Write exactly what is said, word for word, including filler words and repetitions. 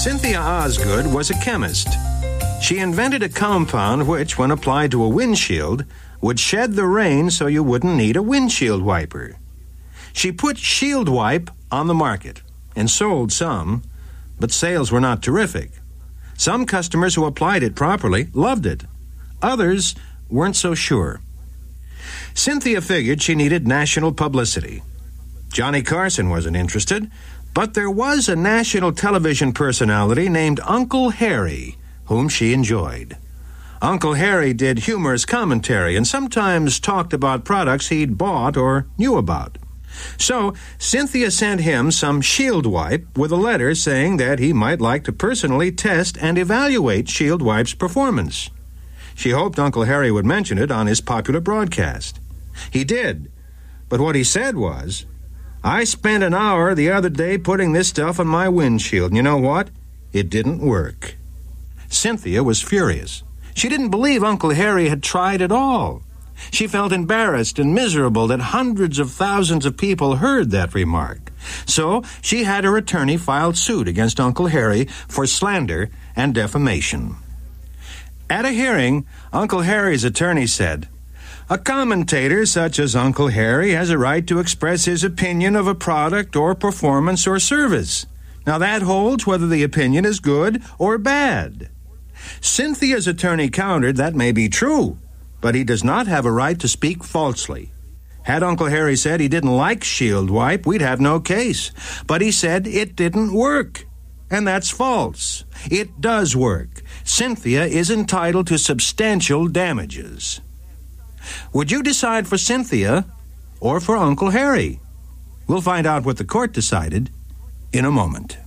Cynthia Osgood was a chemist. She invented a compound which, when applied to a windshield, would shed the rain so you wouldn't need a windshield wiper. She put Shield Wipe on the market and sold some, but sales were not terrific. Some customers who applied it properly loved it. Others weren't so sure. Cynthia figured she needed national publicity. Johnny Carson wasn't interested, but there was a national television personality named Uncle Harry, whom she enjoyed. Uncle Harry did humorous commentary and sometimes talked about products he'd bought or knew about. So Cynthia sent him some Shield Wipe with a letter saying that he might like to personally test and evaluate Shield Wipe's performance. She hoped Uncle Harry would mention it on his popular broadcast. He did, but what he said was, "I spent an hour the other day putting this stuff on my windshield, and you know what? It didn't work." Cynthia was furious. She didn't believe Uncle Harry had tried at all. She felt embarrassed and miserable that hundreds of thousands of people heard that remark. So she had her attorney file suit against Uncle Harry for slander and defamation. At a hearing, Uncle Harry's attorney said, "A commentator such as Uncle Harry has a right to express his opinion of a product or performance or service. Now that holds whether the opinion is good or bad." Cynthia's attorney countered that may be true, but he does not have a right to speak falsely. Had Uncle Harry said he didn't like Shield Wipe, we'd have no case. But he said it didn't work, and that's false. It does work. Cynthia is entitled to substantial damages. Would you decide for Cynthia or for Uncle Harry? We'll find out what the court decided in a moment.